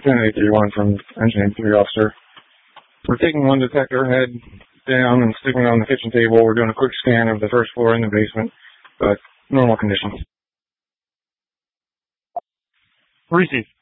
Kennedy 3-1 from Engine 3 officer. We're taking one detector head down and sticking it on the kitchen table. We're doing a quick scan of the first floor in the basement, but normal conditions. Receive.